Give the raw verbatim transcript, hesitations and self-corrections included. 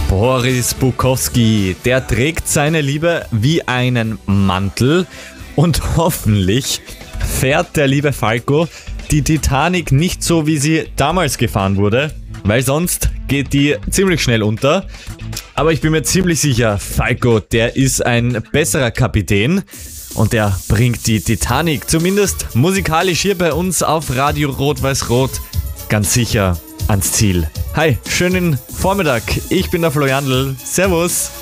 Boris Bukowski, der trägt seine Liebe wie einen Mantel und hoffentlich fährt der liebe Falco die Titanic nicht so, wie sie damals gefahren wurde, weil sonst geht die ziemlich schnell unter. Aber ich bin mir ziemlich sicher, Falco, der ist ein besserer Kapitän und der bringt die Titanic zumindest musikalisch hier bei uns auf Radio Rot-Weiß-Rot ganz sicher ans Ziel. Hi, schönen Vormittag, ich bin der Florianl, servus.